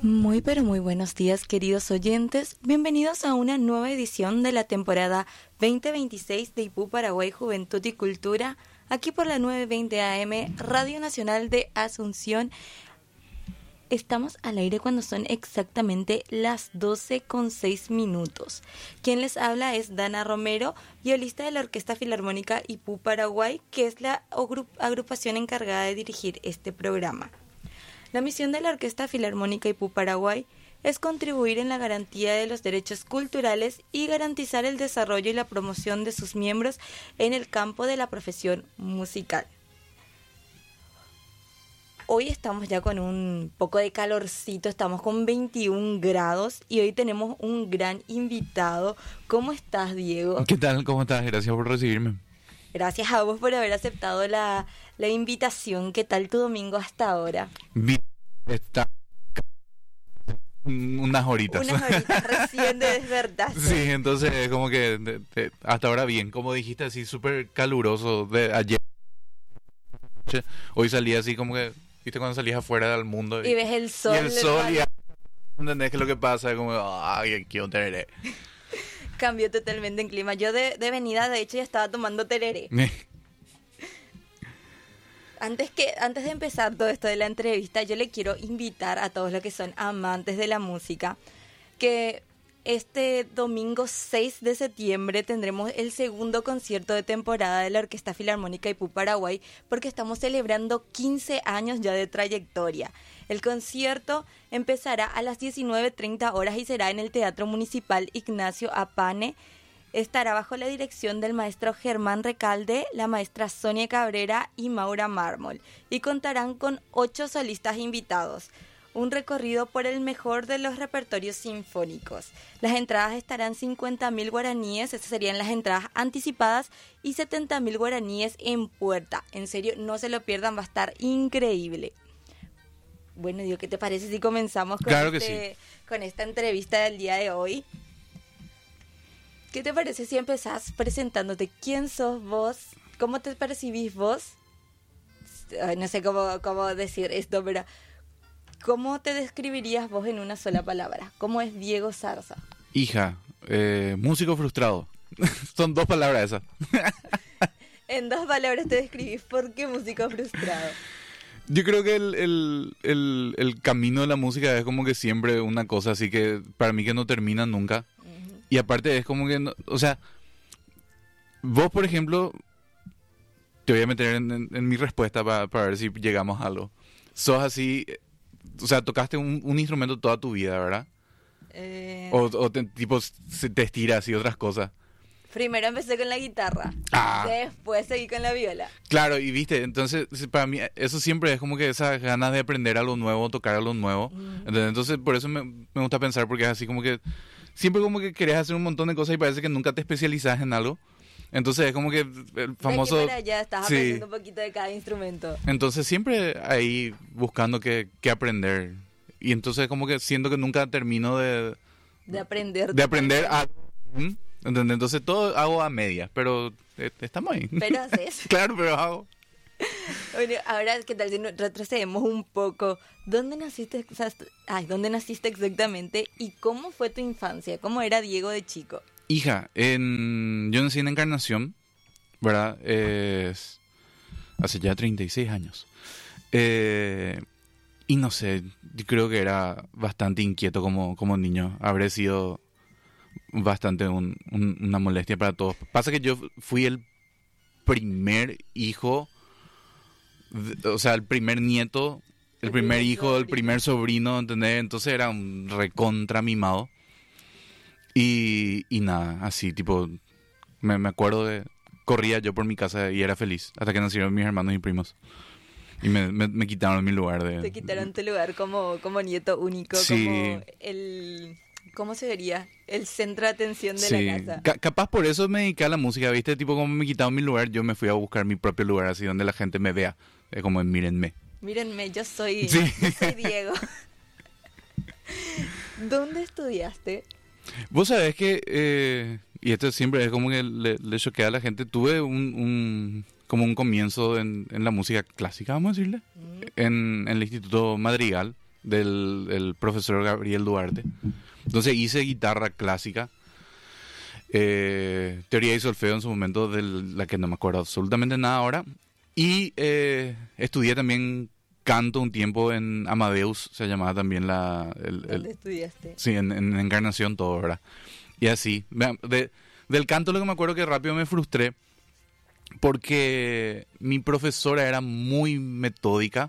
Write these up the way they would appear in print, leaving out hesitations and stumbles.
Muy pero muy buenos días, queridos oyentes. Bienvenidos a una nueva edición de la temporada 2026 de IPU Paraguay Juventud y Cultura, aquí por la 920 AM, Radio Nacional de Asunción. Estamos al aire cuando son exactamente las 12:06. Quien les habla es Dana Romero, violista de la Orquesta Filarmónica IPU Paraguay, que es la agrupación encargada de dirigir este programa. La misión de la Orquesta Filarmónica IPU Paraguay es contribuir en la garantía de los derechos culturales y garantizar el desarrollo y la promoción de sus miembros en el campo de la profesión musical. Hoy estamos ya con un poco de calorcito, estamos con 21 grados y hoy tenemos un gran invitado. ¿Cómo estás, Diego? ¿Qué tal? ¿Cómo estás? Gracias por recibirme. Gracias a vos por haber aceptado la invitación. ¿Qué tal tu domingo hasta ahora? Bien, está unas horitas. Unas horitas recién de despertar. Sí, entonces como que hasta ahora bien. Como dijiste, así súper caluroso de ayer. Hoy salí así como que, viste cuando salías afuera del mundo. Y ves el sol. Y el sol y ¿entendés qué es lo que pasa? Como, ay, quiero tereré. Cambió totalmente en clima. Yo de venida, de hecho, ya estaba tomando tereré. Antes de empezar todo esto de la entrevista, yo le quiero invitar a todos los que son amantes de la música que este domingo 6 de septiembre tendremos el segundo concierto de temporada de la Orquesta Filarmónica IPU Paraguay, porque estamos celebrando 15 años ya de trayectoria. El concierto empezará a las 19:30 horas y será en el Teatro Municipal Ignacio Apane. Estará bajo la dirección del maestro Germán Recalde, la maestra Sonia Cabrera y Maura Mármol, y contarán con 8 solistas invitados. Un recorrido por el mejor de los repertorios sinfónicos. Las entradas estarán 50.000 guaraníes, esas serían las entradas anticipadas, y 70.000 guaraníes en puerta. En serio, no se lo pierdan, va a estar increíble. Bueno, Diego, ¿qué te parece si comenzamos con, claro que sí, con esta entrevista del día de hoy? ¿Qué te parece si empezás presentándote? ¿Quién sos vos? ¿Cómo te percibís vos? No sé cómo decir esto, pero ¿cómo te describirías vos en una sola palabra? ¿Cómo es Diego Zarza? Hija, músico frustrado. Son 2 palabras esas. En 2 palabras te describís. ¿Por qué músico frustrado? Yo creo que el camino de la música es como que siempre una cosa así que para mí que no termina nunca. Y aparte es como que, no, o sea, vos por ejemplo, te voy a meter en mi respuesta para ver si llegamos a algo. Sos así, o sea, tocaste un instrumento toda tu vida, ¿verdad? Tipo, te estiras y otras cosas. Primero empecé con la guitarra, después seguí con la viola. Claro, y viste, entonces para mí eso siempre es como que esas ganas de aprender algo nuevo, tocar algo nuevo. Entonces por eso me gusta pensar, porque es así como que siempre como que querés hacer un montón de cosas y parece que nunca te especializás en algo. Entonces es como que el famoso... De aquí para allá estás aprendiendo un poquito de cada instrumento. Entonces siempre ahí buscando qué aprender. Y entonces como que siento que nunca termino de aprender. De aprender a... ¿Entendés? Entonces todo hago a medias, pero estamos ahí. Pero haces. Claro, pero hago. Bueno, ahora, ¿qué tal si retrocedemos un poco? ¿Dónde naciste exactamente y cómo fue tu infancia? ¿Cómo era Diego de chico? Hija, yo nací en Encarnación, ¿verdad? Hace ya 36 años. Y no sé, yo creo que era bastante inquieto como niño. Habré sido bastante una molestia para todos. Pasa que yo fui el primer hijo, o sea, el primer nieto, el primer hijo, el primer sobrino, ¿entendés? Entonces era un recontra mimado. Y nada, así, tipo, me acuerdo corría yo por mi casa y era feliz, hasta que nacieron mis hermanos y primos. Y me quitaron mi lugar de... Te quitaron tu lugar como nieto único, sí. Como el... ¿Cómo se diría? El centro de atención de sí. la casa. Capaz por eso me dediqué a la música, ¿viste? Tipo, como me quitaron mi lugar, yo me fui a buscar mi propio lugar, así donde la gente me vea. Como en mírenme. Mírenme, yo soy Diego. ¿Dónde estudiaste? Vos sabés que, y esto siempre es como que le choquea a la gente, tuve como un comienzo en la música clásica, vamos a decirle, en el Instituto Madrigal, del profesor Gabriel Duarte. Entonces hice guitarra clásica, teoría y solfeo en su momento, de la que no me acuerdo absolutamente nada ahora. Y estudié también canto un tiempo en Amadeus, se llamaba también ¿Dónde estudiaste? Sí, en Encarnación todo, ¿verdad? Y así. Del canto lo que me acuerdo que rápido me frustré porque mi profesora era muy metódica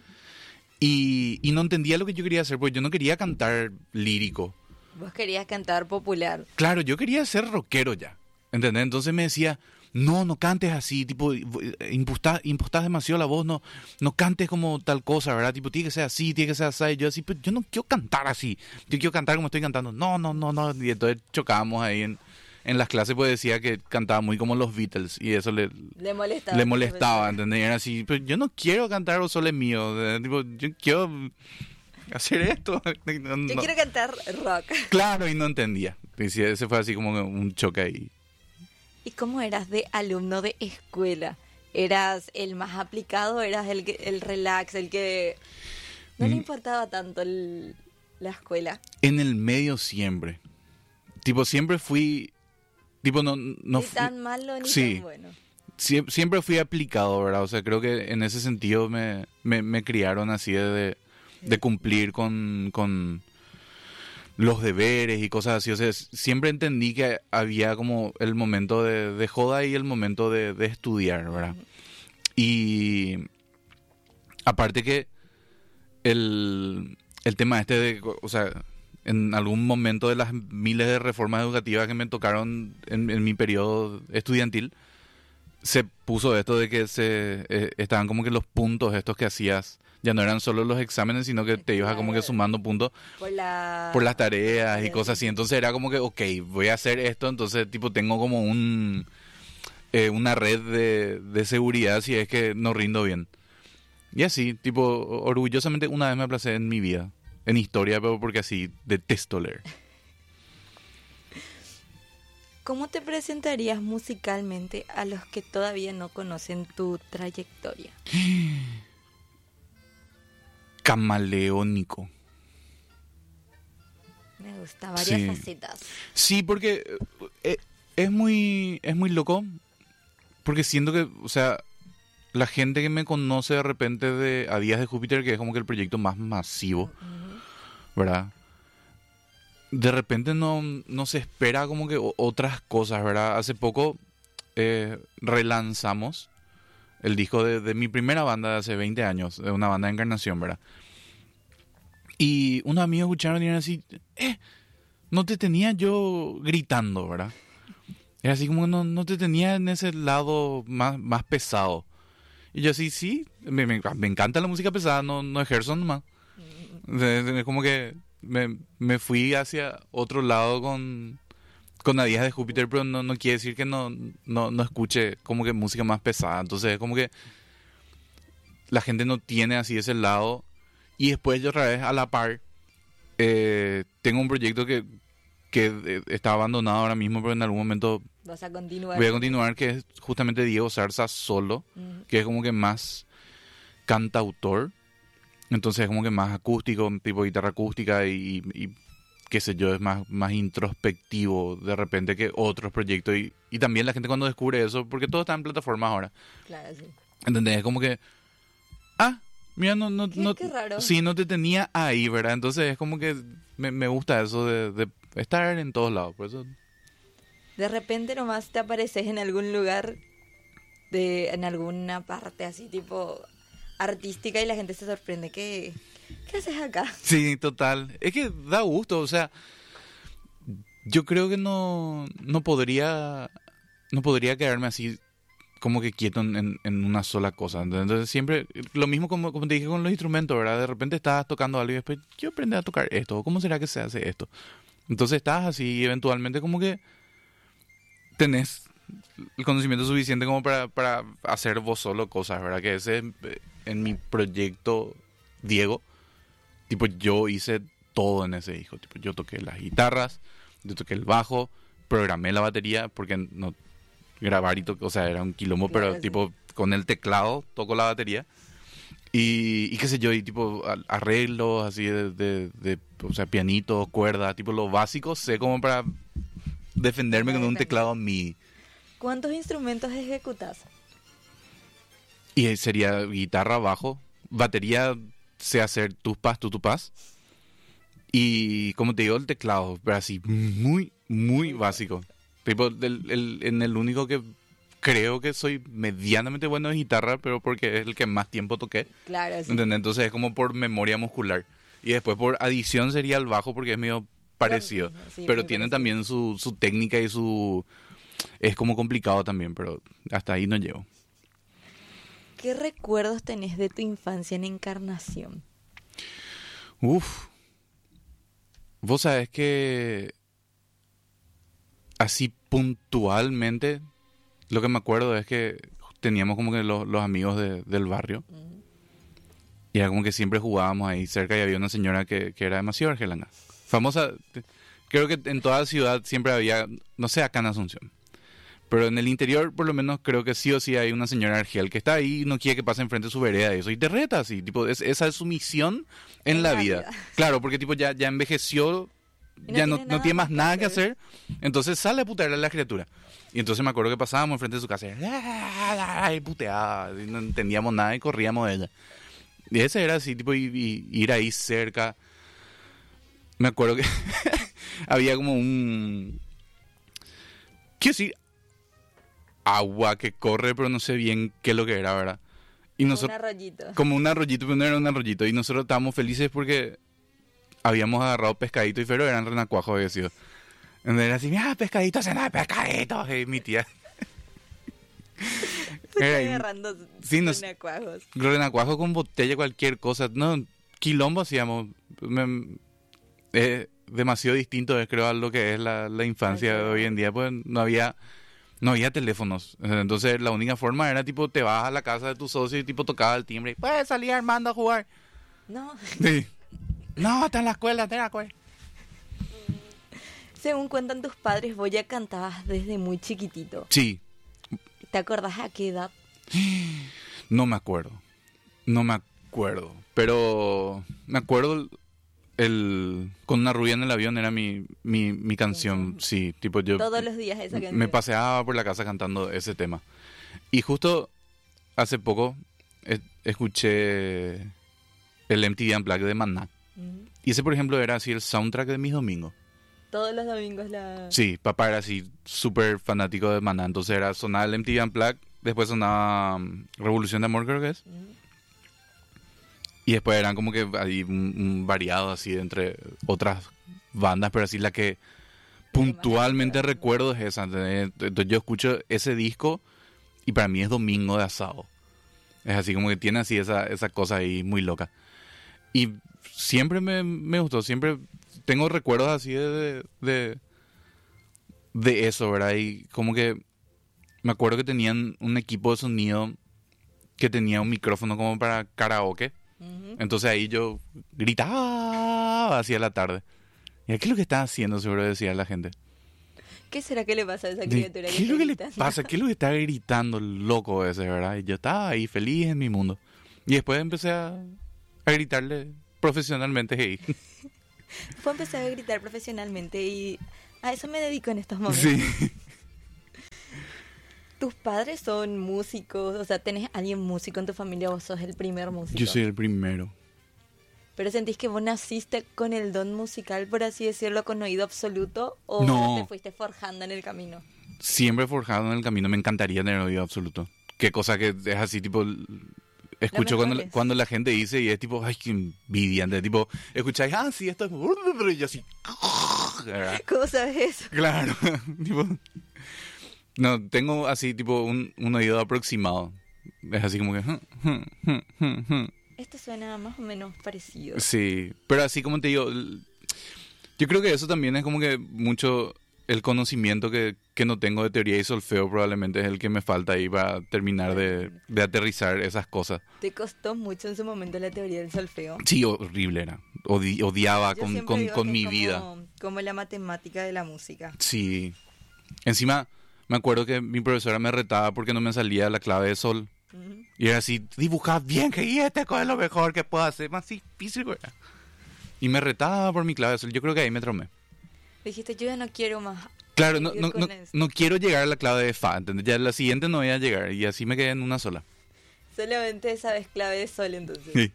y no entendía lo que yo quería hacer, porque yo no quería cantar lírico. Vos querías cantar popular. Claro, yo quería ser rockero ya, ¿entendés? Entonces me decía, no cantes así, tipo, impostás demasiado la voz, no cantes como tal cosa, ¿verdad? Tipo, tiene que ser así, tiene que ser así. Y yo así, pero yo no quiero cantar así, yo quiero cantar como estoy cantando. No. Y entonces chocábamos ahí en las clases, pues decía que cantaba muy como los Beatles y eso le molestaba, ¿entendés? Y era así, pero yo no quiero cantar O Sole Mío, tipo, yo quiero hacer esto. Yo quiero cantar rock. Claro, y no entendía. Ese fue así como un choque ahí. ¿Y cómo eras de alumno de escuela? ¿Eras el más aplicado? ¿Eras el relax, el que no le importaba tanto la escuela? En el medio siempre. Tipo, siempre fui... Tipo, no ni tan malo ni tan bueno. Siempre fui aplicado, ¿verdad? O sea, creo que en ese sentido me criaron así de cumplir con los deberes y cosas así. O sea, siempre entendí que había como el momento de joda y el momento de estudiar, ¿verdad? Y aparte que el tema o sea, en algún momento de las miles de reformas educativas que me tocaron en mi periodo estudiantil, se puso esto de que estaban como que los puntos estos que hacías ya no eran solo los exámenes, sino que te ibas como que sumando puntos por las tareas y cosas así. Entonces era como que, ok, voy a hacer esto, entonces tipo tengo como una red de seguridad si es que no rindo bien. Y así, tipo, orgullosamente una vez me aplacé en mi vida, en historia, pero porque así detesto leer. ¿Cómo te presentarías musicalmente a los que todavía no conocen tu trayectoria? Camaleónico. Me gusta, varias facetas. Sí, porque es muy loco, porque siento que, o sea, la gente que me conoce de repente a Días de Júpiter, que es como que el proyecto más masivo, ¿verdad? De repente no se espera como que otras cosas, ¿verdad? Hace poco relanzamos el disco de mi primera banda de hace 20 años, de una banda de Encarnación, ¿verdad? Y unos amigos escucharon y eran así, no te tenía yo gritando, ¿verdad? Era así como no te tenía en ese lado más pesado. Y yo así, sí, me encanta la música pesada, no ejerzo nomás. Es como que me fui hacia otro lado con Días de Júpiter, pero no quiere decir que no escuche como que música más pesada. Entonces es como que la gente no tiene así ese lado. Y después yo otra vez a la par tengo un proyecto que está abandonado ahora mismo, pero en algún momento vas a continuar. Voy a continuar, que es justamente Diego Zarza solo, que es como que más cantautor. Entonces es como que más acústico, tipo guitarra acústica y qué sé yo, es más introspectivo de repente que otros proyectos. Y también la gente cuando descubre eso, porque todo está en plataformas ahora. Claro, sí. ¿Entendés? Es como que, mira, qué raro. Sí, no te tenía ahí, ¿verdad? Entonces es como que me gusta eso de estar en todos lados, por eso. De repente nomás te apareces en algún lugar, en alguna parte así tipo artística y la gente se sorprende. ¿Qué haces acá? Sí, total. Es que da gusto, o sea, yo creo que no podría quedarme así como que quieto en una sola cosa. Entonces siempre, lo mismo como te dije con los instrumentos, ¿verdad? De repente estás tocando algo y después quiero aprender a tocar esto. ¿Cómo será que se hace esto? Entonces estás así y eventualmente como que tenés el conocimiento suficiente como para hacer vos solo cosas, ¿verdad? Que ese en mi proyecto Diego, tipo yo hice todo en ese disco. Tipo yo toqué las guitarras, yo toqué el bajo, programé la batería, porque no grabar o sea, era un quilombo, Claro, pero sí. tipo con el teclado toco la batería. Y qué sé yo, y tipo arreglos así o sea, pianitos, cuerdas, tipo lo básico, sé como para defenderme con un teclado MIDI. ¿Cuántos instrumentos ejecutas? Y ahí sería guitarra, bajo, batería, sé hacer tupás. Y como te digo, el teclado, pero así muy básico. Tipo, en el único que creo que soy medianamente bueno de guitarra, pero porque es el que más tiempo toqué. Claro, sí. ¿Entendés? Entonces es como por memoria muscular. Y después por adición sería el bajo porque es medio parecido. Sí, Pero muy tiene parecido. también su técnica y su... Es como complicado también, pero hasta ahí no llego. ¿Qué recuerdos tenés de tu infancia en Encarnación? Uf. Vos sabés que así puntualmente lo que me acuerdo es que teníamos como que los amigos del barrio. Y era como que siempre jugábamos ahí cerca y había una señora que era demasiado argelanga. Famosa, creo que en toda la ciudad siempre había, no sé, acá en Asunción. Pero en el interior, por lo menos, creo que sí o sí hay una señora argel que está ahí y no quiere que pase enfrente de su vereda y eso. Y te reta así, tipo, esa es su misión en la vida. Claro, porque tipo ya envejeció, Y ya no nada tiene más más que nada que hacer. Entonces sale a putearle a la criatura. Y entonces me acuerdo que pasábamos enfrente de su casa y puteaba, y no entendíamos nada y corríamos de ella. Y ese era así, tipo, ir ahí cerca. Me acuerdo que había como un... Quiero decir, agua que corre, pero no sé bien qué es lo que era, ¿verdad? Y Un nosotros, arroyito. como un arroyito, pero no era un arroyito. Y nosotros estábamos felices porque habíamos agarrado pescaditos y pero eran renacuajos, había sido. Entonces era así, mira, pescaditos, cena de pescaditos. Y mi tía... Se Era está ahí, agarrando sí, renacuajos. renacuajo con botella, cualquier cosa. No, quilombo hacíamos. Demasiado distinto, creo, a lo que es la infancia de hoy en día. Pues no había teléfonos. Entonces la única forma era tipo, te vas a la casa de tu socio y tipo tocaba el timbre y puedes salir Armando a jugar. No. Sí. No, está en la escuela, está en la escuela. Según cuentan tus padres, vos ya cantabas desde muy chiquitito. Sí, ¿Te acordás a qué edad? no me acuerdo. No me acuerdo. Pero me acuerdo con una rubia en el avión era mi canción. Sí, tipo yo Todos los días esa canción. me paseaba por la casa cantando ese tema. Y justo hace poco escuché el MTV Unplugged de Maná. Ujú. Y ese, por ejemplo, era así el soundtrack de mis domingos. Todos los domingos la... Sí, papá era así súper fanático de Maná. Entonces sonaba el MTV Unplugged, después sonaba Revolución de Amor, creo que es. Ujú. Y después eran como que ahí un variado así entre otras bandas, pero así la que puntualmente recuerdo es esa. ¿Entendés? Entonces yo escucho ese disco y para mí es domingo de asado. Es así como que tiene así esa cosa ahí muy loca. Y siempre me gustó, siempre tengo recuerdos así de eso, ¿verdad? Y como que me acuerdo que tenían un equipo de sonido que tenía un micrófono como para karaoke. Ujú. Entonces ahí yo gritaba hacia la tarde. ¿Y qué es lo que está haciendo? Seguro decía la gente. ¿Qué será que le pasa a esa ¿Qué criatura es lo que le está gritando? pasa? ¿Qué es lo que está gritando el loco ese, verdad? Y yo estaba ahí feliz en mi mundo. Y después empecé a gritarle profesionalmente. Hey. Fue empezar a gritar profesionalmente y a eso me dedico en estos momentos. Sí. ¿Tus padres son músicos? O sea, ¿tenés alguien músico en tu familia o vos sos el primer músico? Yo soy el primero. ¿Pero sentís que vos naciste con el don musical, por así decirlo, con oído absoluto? ¿O No. te fuiste forjando en el camino? Siempre forjado en el camino. Me encantaría tener oído absoluto. Qué cosa que es así, tipo... Escucho mejores. cuando la gente dice y es tipo, ay, qué envidia. ¿Entendés? Tipo, escucháis, sí, esto es... Y yo así... ¿verdad? ¿Cómo sabes eso? Claro. Tipo... No, tengo así tipo un oído aproximado. Es así como que... Esto suena más o menos parecido. Sí, pero así como te digo, yo creo que eso también es como que mucho el conocimiento que no tengo de teoría y solfeo probablemente es el que me falta ahí para terminar de aterrizar esas cosas. ¿Te costó mucho en su momento la teoría del solfeo? Sí, horrible era. Odiaba Yo siempre digo con que mi es vida. como la matemática de la música. Sí. Encima, me acuerdo que mi profesora me retaba porque no me salía la clave de sol. Y era así, dibujar bien, que este es lo mejor que puedo hacer, más difícil, güey. Y me retaba por mi clave azul. Yo creo que ahí me traumé. Dijiste, yo ya no quiero más. Claro, vivir con esto. no quiero llegar a la clave de fa, ¿entendés? Ya la siguiente no voy a llegar. Y así me quedé en una sola. Solamente sabes clave de sol, entonces. Sí.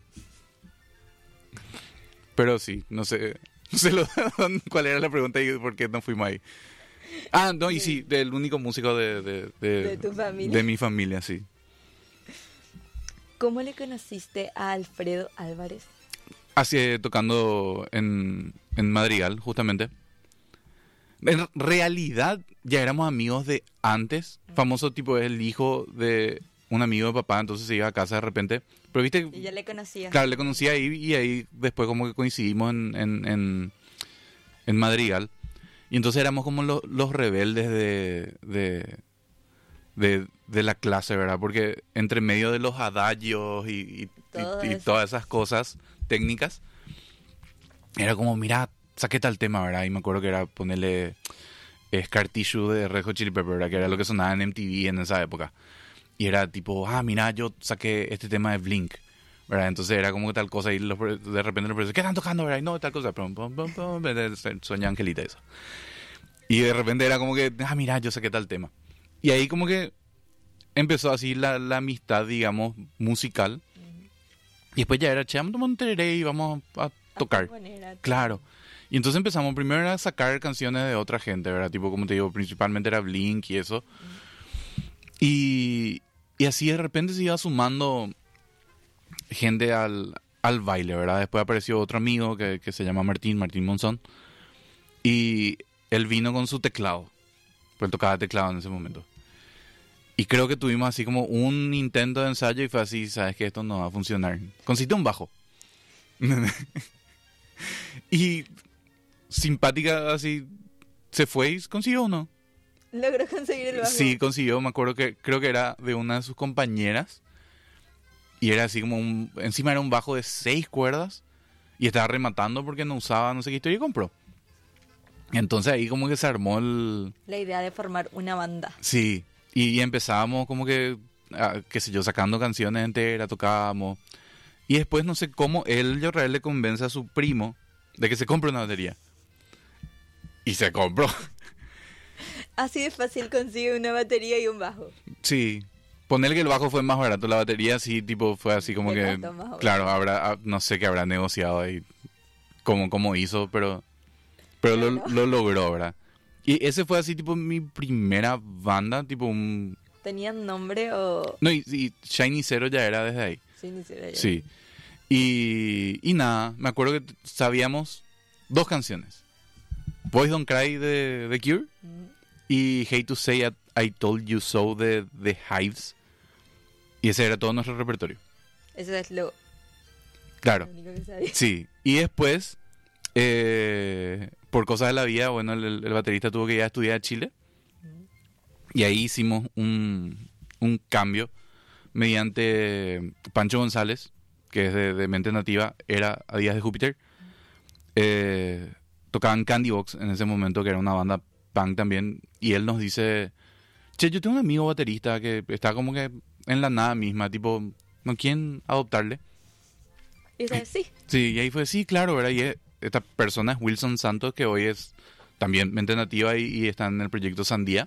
Pero sí, no sé cuál era la pregunta y por qué no fuimos ahí. Ah, no, y sí, del único músico De tu familia. de mi familia, sí. ¿Cómo le conociste a Alfredo Álvarez? Así, tocando en Madrigal, justamente. En realidad, ya éramos amigos de antes. Famoso tipo, es el hijo de un amigo de papá, entonces se iba a casa de repente. Pero viste, Y ya le conocía. claro, le conocí ahí y ahí después como que coincidimos en Madrigal. Y entonces éramos como los rebeldes de la clase, ¿verdad? Porque entre medio de los adagios y todas esas cosas técnicas, era como, mira, saqué tal tema, ¿verdad? Y me acuerdo que era ponerle Scar Tissue de Red Hot Chili Pepper, ¿verdad? Que era lo que sonaba en MTV en esa época. Y era tipo, mira, yo saqué este tema de Blink, ¿verdad? Entonces era como que tal cosa y de repente los profesores, ¿qué están tocando, verdad? Y no, tal cosa, pum, pum, pum, pum, Soña Angelita eso. Y de repente era como que, mira, yo saqué tal tema. Y ahí como que empezó así la amistad, digamos, musical. Y después ya era, che, vamos a tomar un tereré y vamos a tocar. Claro. Y entonces empezamos primero a sacar canciones de otra gente, ¿verdad? Tipo, como te digo, principalmente era Blink y eso. Y así de repente se iba sumando gente al baile, ¿verdad? Después apareció otro amigo que se llama Martín Monzón. Y él vino con su teclado. Pues él tocaba teclado en ese momento. Y creo que tuvimos así como un intento de ensayo y fue así, sabes que esto no va a funcionar. Consiste un bajo. Y simpática así, ¿se fue y consiguió o no? ¿Logró conseguir el bajo? Sí, consiguió. Me acuerdo que creo que era de una de sus compañeras. Y era así como encima era un bajo de 6 cuerdas. Y estaba rematando porque no usaba no sé qué historia y compró. Entonces ahí como que se armó la idea de formar una banda. Sí. Y empezábamos como que, qué sé yo, sacando canciones enteras, tocábamos. Y después no sé cómo Jorrael le convence a su primo de que se compre una batería. Y se compró. Así de fácil consigue una batería y un bajo. Sí. Ponerle que el bajo fue más barato, la batería sí, tipo, fue así como que... Claro, no sé qué habrá negociado ahí, cómo hizo, pero lo logró, ¿verdad? Y ese fue así, tipo, mi primera banda, tipo un... ¿Tenían nombre o...? No, y Shiny Zero ya era desde ahí. Shiny Zero ya. Sí. Y nada, me acuerdo que sabíamos 2 canciones. Boys Don't Cry de The Cure y Hate to Say I Told You So de The Hives. Y ese era todo nuestro repertorio. Eso es lo... Claro. Lo único que sabía. Sí. Y después, por cosas de la vida, bueno, el baterista tuvo que ir a estudiar a Chile. Y ahí hicimos un cambio mediante Pancho González, que es de Mente Nativa, era a Días de Júpiter. Tocaban Candy Box en ese momento, que era una banda punk también. Y él nos dice, che, yo tengo un amigo baterista que está como que en la nada misma, tipo, ¿no quieren adoptarle? Y dice, sí. Sí, y ahí fue, sí, claro, ¿verdad? Y esta persona es Wilson Santos, que hoy es también Mente Nativa y está en el proyecto Sandía.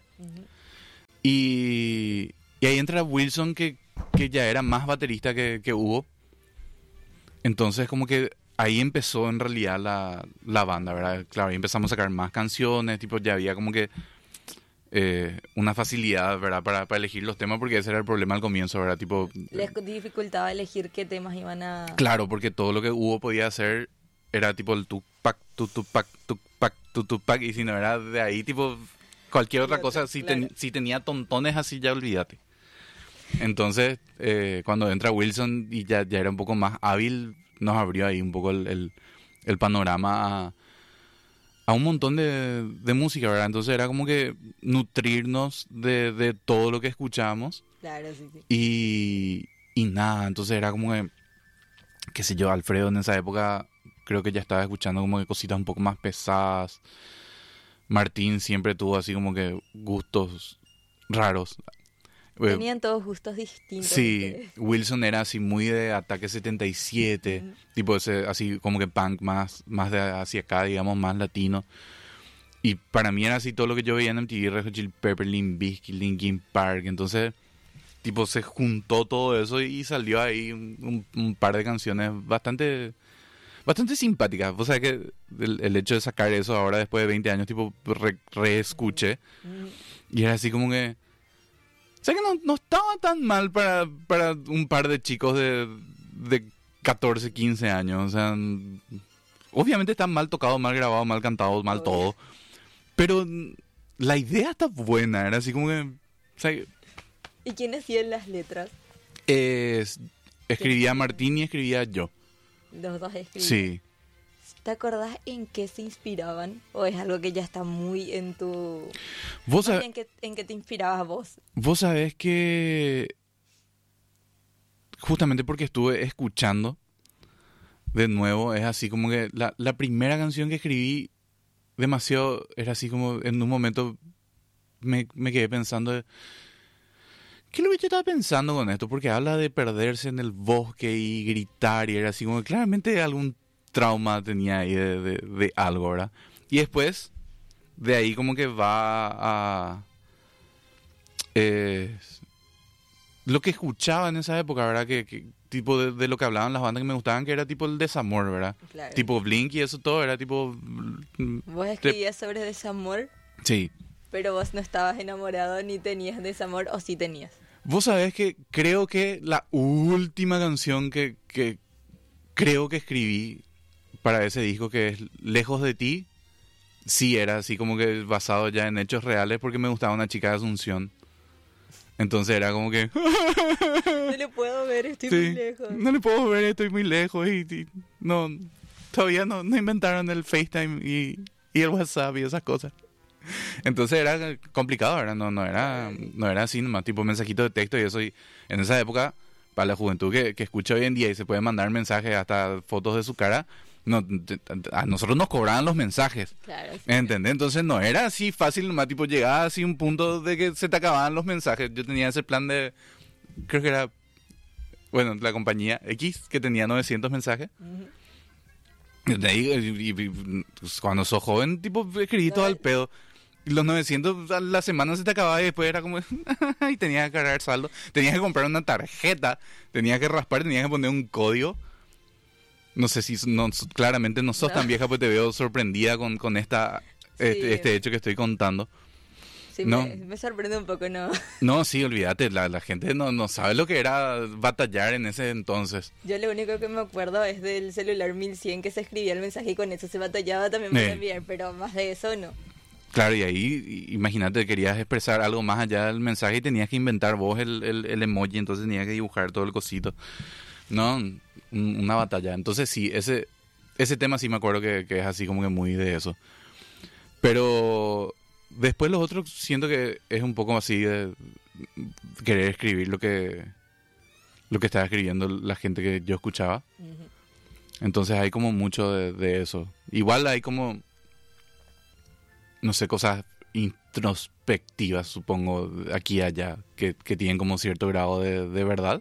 Y ahí entra Wilson, que ya era más baterista que Hugo. Entonces, como que ahí empezó en realidad la banda, ¿verdad? Claro, ahí empezamos a sacar más canciones, tipo, ya había como que una facilidad, ¿verdad? Para elegir los temas, porque ese era el problema al comienzo, ¿verdad? Tipo, les dificultaba elegir qué temas iban a... Claro, porque todo lo que Hugo podía hacer era tipo el tupac, tupac, y si no era de ahí, tipo, cualquier otra cosa, claro. Si tenía tontones así, ya olvídate. Entonces, cuando entra Wilson y ya era un poco más hábil, nos abrió ahí un poco el panorama a un montón de música, ¿verdad? Entonces era como que nutrirnos de todo lo que escuchábamos. Claro, sí. Y nada, entonces era como que, qué sé yo, Alfredo en esa época creo que ya estaba escuchando como que cositas un poco más pesadas. Martín siempre tuvo así como que gustos raros. Tenían todos gustos distintos. Sí, ustedes. Wilson era así muy de Ataque 77, tipo ese así como que punk más de hacia acá, digamos, más latino. Y para mí era así todo lo que yo veía en MTV, Red Hot Chili Peppers, Limp Bizkit, Linkin Park. Entonces, tipo, se juntó todo eso y salió ahí un par de canciones bastante simpáticas. O sea que el hecho de sacar eso ahora después de 20 años, tipo, reescuché. Y era así como que... O sea que no estaba tan mal para un par de chicos de 14, 15 años. O sea, obviamente está mal tocado, mal grabado, mal cantado, mal todo. Pero la idea está buena. Era así como que... O sea, ¿Y quién hacían las letras? escribía Martín y escribía yo. Los dos escribían. Sí. ¿Te acordás en qué se inspiraban? ¿O es algo que ya está muy en tu... Vos, Más bien, ¿en qué te inspirabas vos? vos sabés que... Justamente porque estuve escuchando de nuevo, es así como que la primera canción que escribí demasiado, era así como en un momento me quedé pensando, ¿qué es lo que yo estaba pensando con esto? Porque habla de perderse en el bosque y gritar y era así como que claramente algún trauma tenía ahí de algo, ¿verdad? Y después de ahí como que va a... lo que escuchaba en esa época, ¿verdad? Que tipo de lo que hablaban las bandas que me gustaban, que era tipo el desamor, ¿verdad? Claro. Tipo Blink y eso todo, era tipo... Vos escribías sobre desamor, Sí. pero vos no estabas enamorado ni tenías desamor, o sí tenías. Vos sabés que creo que la última canción que creo que escribí para ese disco, que es Lejos de ti, sí era así como que basado ya en hechos reales porque me gustaba una chica de Asunción. Entonces era como que... No le puedo ver, estoy Sí, muy lejos. no le puedo ver, estoy muy lejos y no, todavía no inventaron el FaceTime y el WhatsApp y esas cosas. Entonces era complicado, ¿verdad? No era así nomás, tipo mensajito de texto y eso. Y en esa época, para la juventud que escucha hoy en día y se puede mandar mensajes hasta fotos de su cara, a nosotros nos cobraban los mensajes. Claro. Sí. ¿Entendés? Entonces no era así fácil nomás, tipo llegaba así un punto de que se te acababan los mensajes. Yo tenía ese plan de, creo que era, bueno, la compañía X, que tenía 900 mensajes. De ahí, pues, cuando sos joven, tipo, escribí todo al pedo. Y los 900 a la semana se te acababa y después era como... y tenías que cargar saldo. Tenías que comprar una tarjeta. Tenías que raspar, tenías que poner un código. No sé si... No, claramente no sos tan vieja, pues te veo sorprendida con este hecho que estoy contando. Sí, No. me sorprende un poco, ¿no? No, sí, olvídate. La gente no sabe lo que era batallar en ese entonces. Yo lo único que me acuerdo es del celular 1100 que se escribía el mensaje y con eso se batallaba también para enviar, pero más de eso no. Claro, y ahí, imagínate, querías expresar algo más allá del mensaje y tenías que inventar vos el emoji, entonces tenías que dibujar todo el cosito. No, una batalla. Entonces sí, ese tema sí me acuerdo que es así como que muy de eso. Pero después los otros siento que es un poco así de querer escribir lo que estaba escribiendo la gente que yo escuchaba. Entonces hay como mucho de eso. Igual hay como... no sé, cosas introspectivas, supongo, aquí y allá, que tienen como cierto grado de verdad.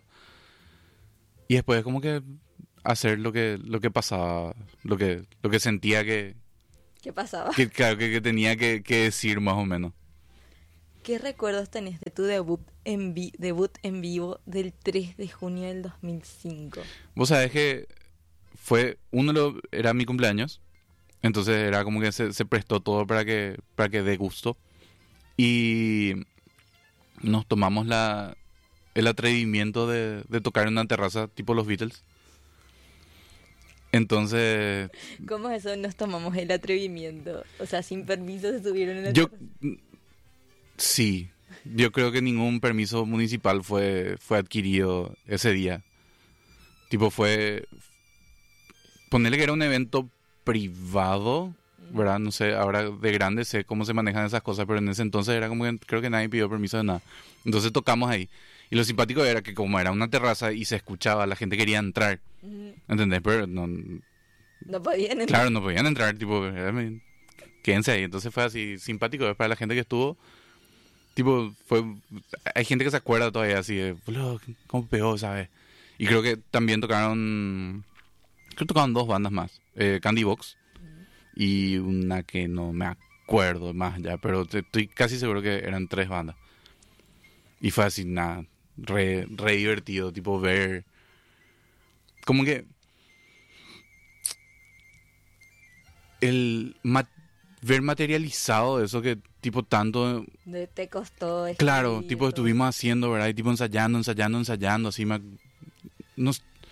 Y después como que hacer lo que pasaba, lo que sentía ¿Qué pasaba? claro, que tenía que decir más o menos. ¿Qué recuerdos tenés de tu debut en vivo del 3 de junio del 2005? Vos sabés que era mi cumpleaños. Entonces era como que se prestó todo para que dé gusto. Y nos tomamos el atrevimiento de tocar en una terraza tipo los Beatles. Entonces... ¿Cómo es eso? Nos tomamos el atrevimiento. O sea, sin permiso se subieron en la Yo... terraza. Sí. Yo creo que ningún permiso municipal fue adquirido ese día. Tipo ponerle que era un evento privado, ¿verdad? No sé, ahora de grande sé cómo se manejan esas cosas, pero en ese entonces era como que creo que nadie pidió permiso de nada. Entonces tocamos ahí. Y lo simpático era que como era una terraza y se escuchaba, la gente quería entrar. ¿Entendés? Pero no podían entrar. Claro, no podían entrar, tipo, quédense ahí. Entonces fue así simpático para la gente que estuvo. Tipo, hay gente que se acuerda todavía así de, boludo, ¿cómo pegó, sabes? Y creo que también tocaron dos bandas más. Candy Box y una que no me acuerdo más ya, pero estoy casi seguro que eran 3 bandas. Y fue así, nada, re divertido, tipo ver, como que ver materializado eso que tipo tanto, Te costó claro, escribir tipo todo. estuvimos haciendo, ¿verdad? Y tipo ensayando, así no,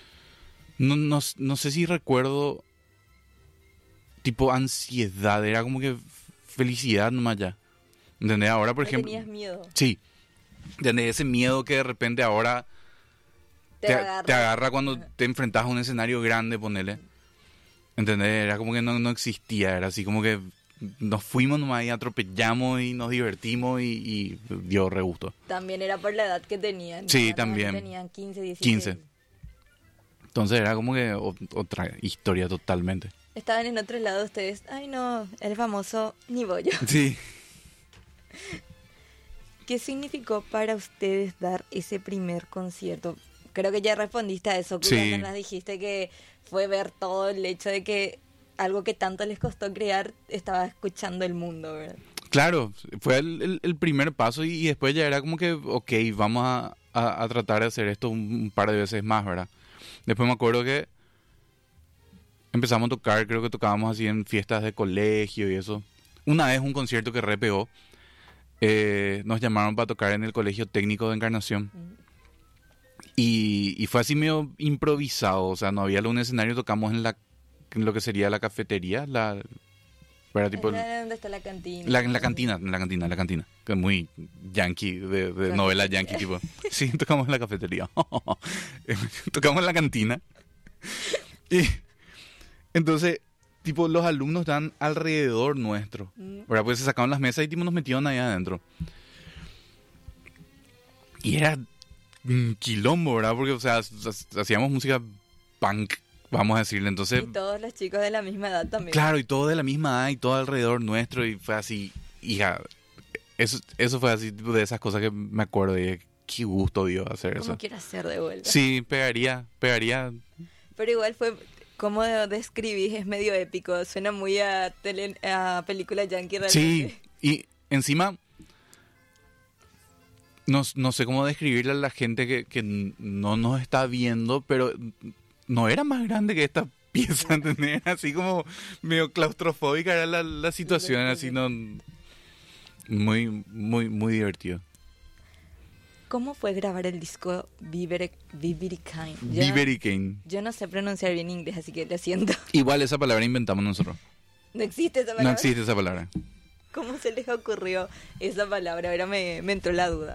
no sé si recuerdo tipo ansiedad, era como que felicidad nomás ya. ¿Entendés? Ahora, por ¿No ejemplo, tenías miedo? sí, ¿entendés? Ese miedo que de repente ahora te agarra cuando te enfrentas a un escenario grande, ponele. ¿Entendés? Era como que no existía, era así como que nos fuimos nomás y atropellamos y nos divertimos y dio re gusto. También era por la edad que tenían. Sí, ¿Cuántos también. años tenían 15, 16. 15. Entonces era como que otra historia totalmente. Estaban en otro lado ustedes. Ay, no, el famoso ni voy yo. Sí. ¿Qué significó para ustedes dar ese primer concierto? Creo que ya respondiste a eso, Sí. cuando nos dijiste que fue ver todo el hecho de que algo que tanto les costó crear estaba escuchando el mundo, ¿verdad? Claro, fue el primer paso y después ya era como que, ok, vamos a tratar de hacer esto un par de veces más, ¿verdad? Después me acuerdo que empezamos a tocar, creo que tocábamos así en fiestas de colegio y eso. Una vez un concierto que re pegó, nos llamaron para tocar en el Colegio Técnico de Encarnación. Y fue así medio improvisado, o sea, no había un escenario, tocamos en lo que sería la cafetería, ¿verdad? Tipo, ¿Dónde está la cantina? en la cantina, que es muy yankee, de novela yankee, tipo. Sí, tocamos en la cafetería. Tocamos en la cantina. Y entonces, tipo, los alumnos están alrededor nuestro, ¿verdad? Pues se sacaron las mesas y tipo nos metieron ahí adentro. Y era un quilombo, ¿verdad? Porque, o sea, hacíamos música punk, vamos a decirle, entonces... Y todos los chicos de la misma edad también. Claro, y todo de la misma edad y todo alrededor nuestro y fue así, hija, eso fue así, tipo, de esas cosas que me acuerdo y qué gusto dio hacer eso. ¿Cómo quiero hacer de vuelta? Sí, pegaría. Pero igual fue, como describís, es medio épico, suena muy a película yankee realmente. Sí, y encima, no sé cómo describirle a la gente que no nos está viendo, pero no era más grande que esta pieza, ¿entendés? Así como medio claustrofóbica era la situación, así no... Muy, muy, muy divertido. ¿Cómo fue grabar el disco Vivericane? Vivericane. Yo no sé pronunciar bien inglés, así que lo siento. Igual esa palabra inventamos nosotros. ¿No existe esa palabra? No existe esa palabra. ¿Cómo se les ocurrió esa palabra? Ahora me entró la duda.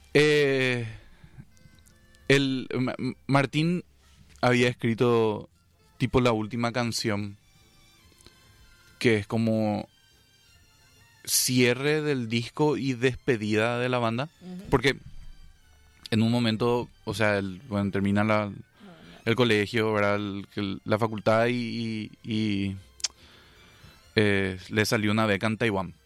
Martín había escrito tipo la última canción, que es como cierre del disco y despedida de la banda. Porque en un momento, o sea, termina el colegio, ¿verdad? La facultad y le salió una beca en Taiwán.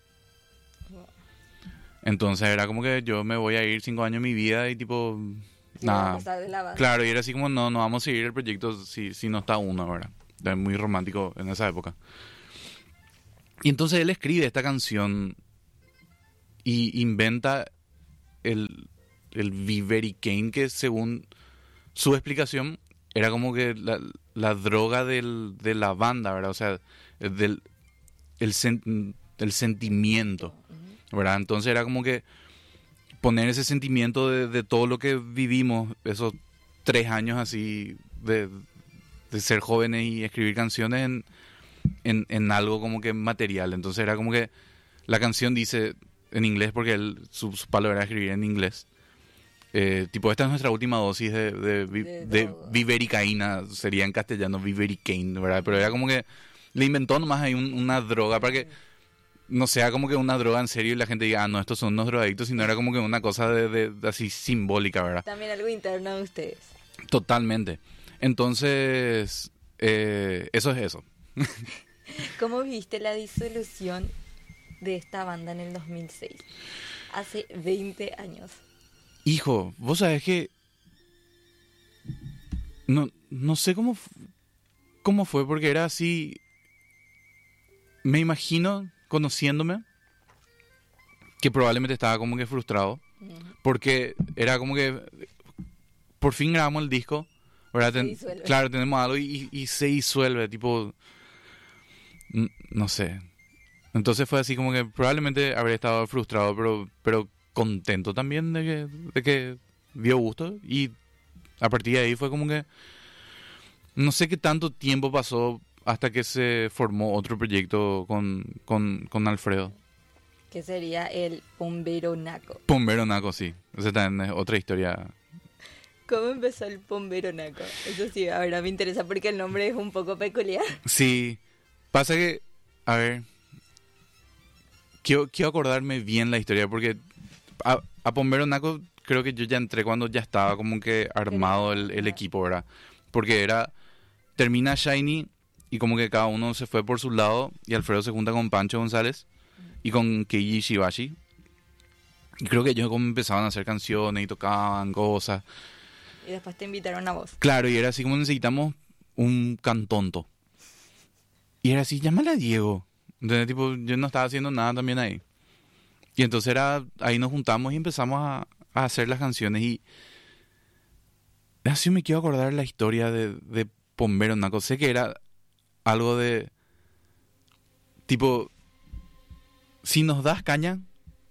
Entonces era como que yo me voy a ir 5 años de mi vida y tipo... Nada. Claro, y era así como no vamos a seguir el proyecto si no está uno, ¿verdad? Es muy romántico en esa época. Y entonces él escribe esta canción y inventa el Vivericane, que según su explicación era como que la droga de la banda, ¿verdad? O sea, el sentimiento, ¿verdad? Entonces era como que poner ese sentimiento de todo lo que vivimos, esos 3 años así de ser jóvenes y escribir canciones en algo como que material. Entonces era como que la canción dice en inglés, porque su palo era escribir en inglés. Tipo, esta es nuestra última dosis de vivericaína, sería en castellano Vivericane, ¿verdad? Pero era como que le inventó nomás ahí una droga para que no sea como que una droga en serio y la gente diga, no, estos son unos drogadictos, sino era como que una cosa de así simbólica, ¿verdad? También algo interno de ustedes. Totalmente. Entonces, eso es eso. ¿Cómo viste la disolución de esta banda en el 2006? hace 20 años. Hijo, vos sabés que no sé cómo fue, porque era así. Me imagino, conociéndome, que probablemente estaba como que frustrado, porque era como que por fin grabamos el disco, ¿verdad? Se disuelve. Claro, tenemos algo y se disuelve, tipo, no sé. Entonces fue así como que probablemente habría estado frustrado, pero contento también de que dio gusto, y a partir de ahí fue como que no sé qué tanto tiempo pasó hasta que se formó otro proyecto con Alfredo. Que sería el Bombero Naco. Bombero Naco, sí. Esa también es otra historia. ¿Cómo empezó el Bombero Naco? Eso sí, ahora me interesa porque el nombre es un poco peculiar. Sí. Pasa que, a ver, quiero acordarme bien la historia, porque a Bombero Naco creo que yo ya entré cuando ya estaba como que armado el equipo, ¿verdad? Porque termina Shiny y como que cada uno se fue por su lado, y Alfredo se junta con Pancho González y con Keiji Shibashi. Y creo que ellos como empezaban a hacer canciones y tocaban cosas. Y después te invitaron a vos. Claro, y era así como necesitamos un cantonto. Y era así, llámale a Diego. Entonces, tipo, yo no estaba haciendo nada también ahí. Y entonces ahí nos juntamos y empezamos a hacer las canciones. Y así me quiero acordar la historia de Bombero Naco. Sé que era algo de, tipo, si nos das caña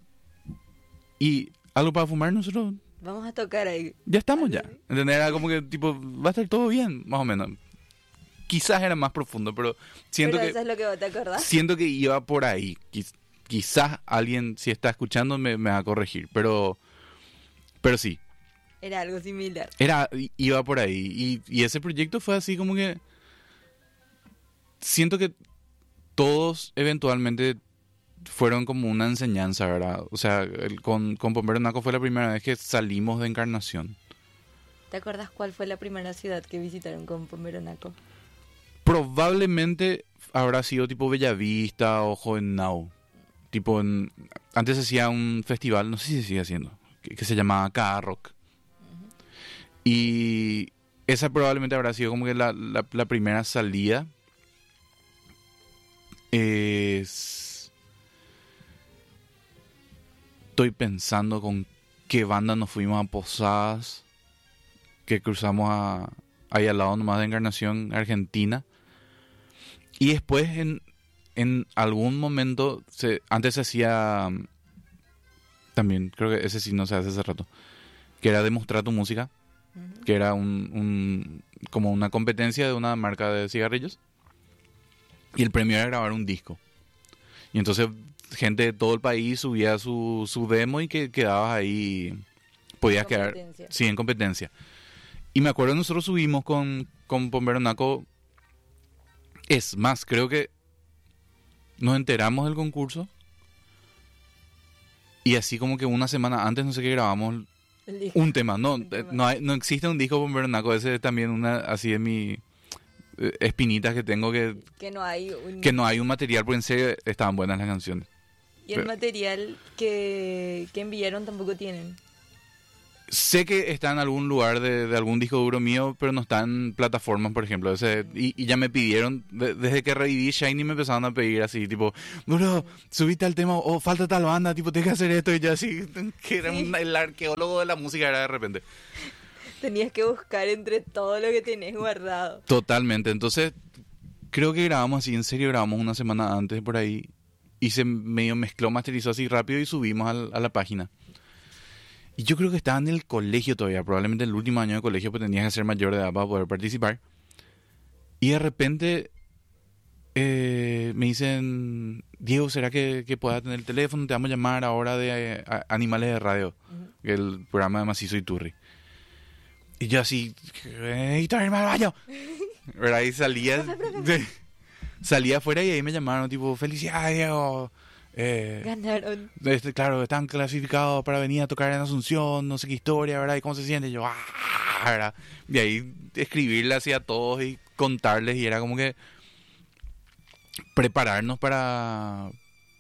y algo para fumar, nosotros Vamos a tocar ahí. ya estamos ya. ¿Entendés? Era como que, tipo, va a estar todo bien, más o menos. Quizás era más profundo, pero siento Pero que eso es lo que vos te acordás. siento que iba por ahí. Quizás alguien, si está escuchando, me va a corregir, pero sí, Era algo similar. iba por ahí. Y ese proyecto fue así como que siento que todos eventualmente fueron como una enseñanza, ¿verdad? O sea, con Bombero Naco fue la primera vez que salimos de Encarnación. ¿Te acuerdas cuál fue la primera ciudad que visitaron con Bombero Naco? Probablemente habrá sido tipo Bellavista o Jovenau. Tipo, antes se hacía un festival, no sé si se sigue haciendo, que se llamaba Ka Rock. Y esa probablemente habrá sido como que la primera salida. Estoy pensando con qué banda nos fuimos a Posadas, que cruzamos ahí al lado nomás de Encarnación, Argentina. Y después en algún momento, antes se hacía, también creo que ese sí no se hace hace rato, que era demostrar tu música, que era como una competencia de una marca de cigarrillos, y el premio era grabar un disco. Y entonces gente de todo el país subía su demo y que quedabas ahí, podías quedar en competencia. Y me acuerdo nosotros subimos con Bombero Naco. Es más, creo que nos enteramos del concurso y así como que una semana antes, no sé qué, grabamos un tema. No existe un disco Bombero Naco. Ese es también una así de mi espinitas que tengo, que no hay un material, porque en serio estaban buenas las canciones. Y el material que enviaron tampoco tienen. Sé que está en algún lugar de algún disco duro mío, pero no está en plataformas, por ejemplo. Y ya me pidieron, desde que reviví Shiny me empezaron a pedir así, tipo, bro, subiste al tema, o falta tal banda, tipo, tienes que hacer esto, y yo así, que era el arqueólogo de la música era de repente. Tenías que buscar entre todo lo que tenés guardado. Totalmente. Entonces, creo que grabamos así, en serio grabamos una semana antes por ahí, y se medio mezcló, masterizó así rápido y subimos a la página. Y yo creo que estaba en el colegio todavía, probablemente el último año de colegio, pues tenías que ser mayor de edad para poder participar. Y de repente me dicen, Diego, ¿será que puedas tener el teléfono? Te vamos a llamar ahora de Animales de Radio, el programa de Macizo y Turri. Y yo así, necesito irme al baño. ¿Verdad? Y salía afuera y ahí me llamaron, tipo, felicidades, Diego. Ganaron. Claro, están clasificados para venir a tocar en Asunción, no sé qué historia, ¿verdad? Y cómo se siente. Y yo, ¿verdad? Y ahí escribirle así a todos y contarles, y era como que prepararnos para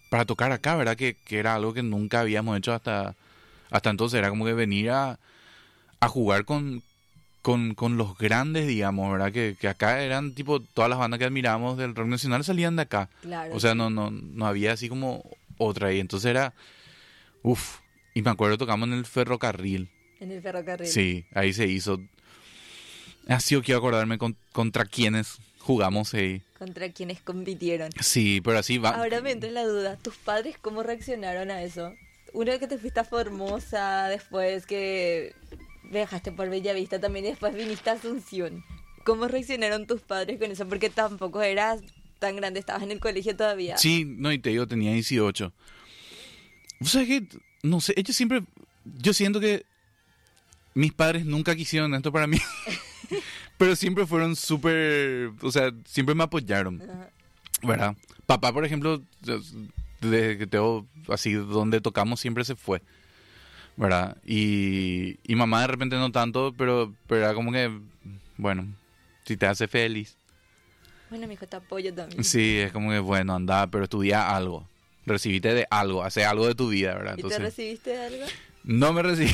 para tocar acá, ¿verdad? Que era algo que nunca habíamos hecho hasta entonces. Era como que venir a jugar con los grandes, digamos, ¿verdad? Que acá eran tipo, todas las bandas que admiramos del rock nacional salían de acá. Claro. O sea, no había así como otra ahí. Entonces era, uff, y me acuerdo tocamos en el ferrocarril. En el ferrocarril. Sí, ahí se hizo. Así yo quiero acordarme contra quiénes jugamos ahí. Contra quienes compitieron. Sí, pero así va. Ahora me entra la duda, ¿tus padres cómo reaccionaron a eso? Uno que te fuiste a Formosa, después que viajaste por Bellavista también y después viniste a Asunción. ¿Cómo reaccionaron tus padres con eso? Porque tampoco eras tan grande, estabas en el colegio todavía. Sí, no, y te digo, tenía 18. O sea que, no sé, ellos siempre, yo siento que mis padres nunca quisieron esto para mí, pero siempre fueron súper, o sea, siempre me apoyaron, Ajá. ¿verdad? Papá, por ejemplo, desde que tengo así, donde tocamos siempre se fue, ¿verdad? Y mamá de repente no tanto, pero era como que, bueno, si te hace feliz. Bueno, mi hijo, te apoyo también. Sí, es como que, bueno, anda, pero estudia algo. Recibite de algo, hace algo de tu vida, ¿verdad? ¿Y Entonces, te recibiste de algo? no me recibí.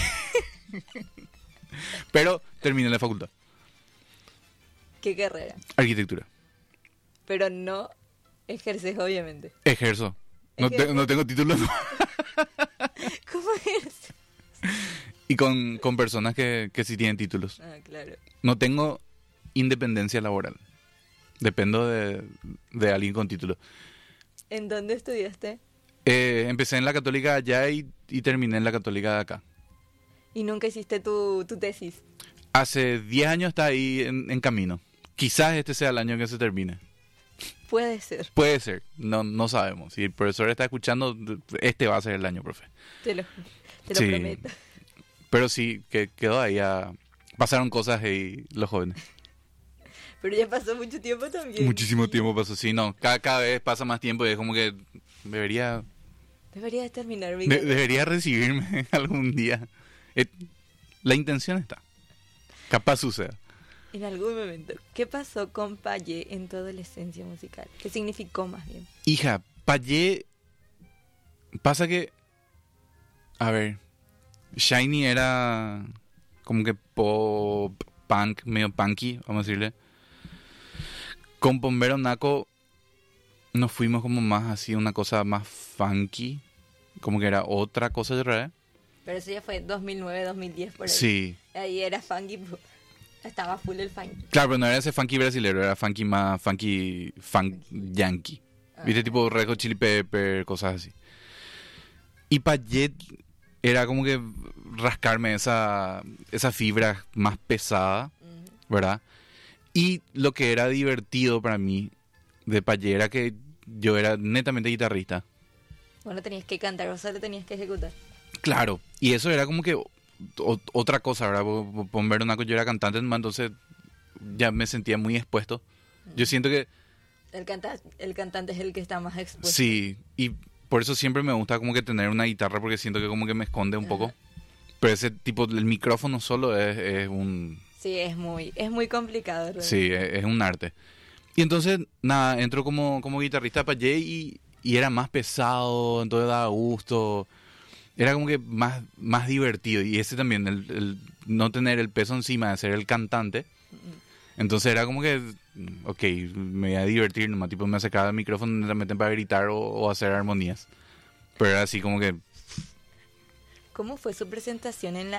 Pero terminé la facultad. ¿Qué carrera? Arquitectura. Pero no ejerces, obviamente. Ejerzo. No, ¿Ejerces? no tengo título. ¿Cómo ejerces? Y con personas que sí tienen títulos. Ah, claro. No tengo independencia laboral. Dependo de alguien con título. ¿En dónde estudiaste? Empecé en la Católica allá y terminé en la Católica de acá. ¿Y nunca hiciste tu tesis? Hace 10 años está ahí en camino. Quizás este sea el año que se termine. Puede ser, Puede ser, no sabemos. Si el profesor está escuchando, este va a ser el año, profe. te lo Sí. prometo. Pero sí, que quedó ahí. Pasaron cosas y los jóvenes. Pero ya pasó mucho tiempo también. Muchísimo tiempo pasó. Sí, no, cada vez pasa más tiempo y es como que debería Deberías terminar mi carrera. debería recibirme algún día. La intención está. Capaz suceda. En algún momento. ¿Qué pasó con Payé en tu adolescencia musical? ¿Qué significó más bien? Hija, Payé. Pasa que. A ver. Shiny era como que pop, punk, medio punky, vamos a decirle. Con Bombero Naco nos fuimos como más así, una cosa más funky. Como que era otra cosa de rara. Pero eso ya fue 2009, 2010 por ahí. Sí. Ahí era funky. Estaba full el funky. Claro, pero no era ese funky brasilero, era funky más funk yankee. ¿Viste? Tipo Red Hot Chili Pepper, cosas así. Y Payet era como que rascarme esa fibra más pesada, ¿verdad? Y lo que era divertido para mí de Payet era que yo era netamente guitarrista. Bueno, tenías que cantar, o sea, lo tenías que ejecutar. Claro, y eso era como que otra cosa, ¿verdad? Bombero Naco, yo era cantante, entonces ya me sentía muy expuesto. Yo siento que El cantante es el que está más expuesto. sí, y por eso siempre me gusta como que tener una guitarra porque siento que como que me esconde un poco. Pero ese tipo, el micrófono solo es un... Sí, es muy complicado. ¿Verdad? Sí, es un arte. Y entonces, nada, entro como guitarrista para Jay y era más pesado, entonces daba gusto. Era como que más divertido. Y ese también, el no tener el peso encima de ser el cantante. Entonces era como que, ok, me voy a divertir nomás. Tipo, me acercaba el micrófono y me meten para gritar o hacer armonías. Pero era así como que... ¿Cómo fue su presentación en la